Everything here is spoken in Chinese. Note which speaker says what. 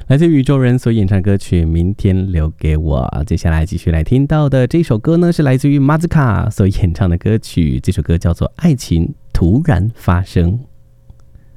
Speaker 1: 来自宇宙人所演唱的歌曲《明天留给我》。接下来继续来听到的这首歌呢，是来自于马兹卡所演唱的歌曲，这首歌叫做《爱情突然发生》。